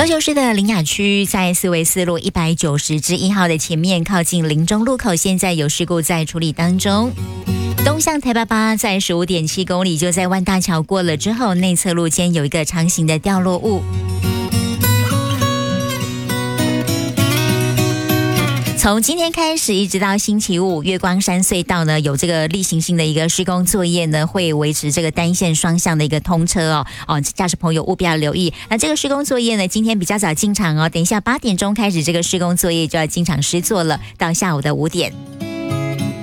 高雄市的苓雅区在四维四路190-1号的前面，靠近林中路口，现在有事故在处理当中。东向台888在15.7公里，就在万大桥过了之后，内侧路间有一个长形的掉落物。从今天开始一直到星期五，月光山隧道呢有这个例行性的一个施工作业呢，会维持这个单线双向的一个通车驾驶朋友务必要留意。那这个施工作业呢，今天比较早进场等一下8点钟开始，这个施工作业就要进场施作了，到下午的5点。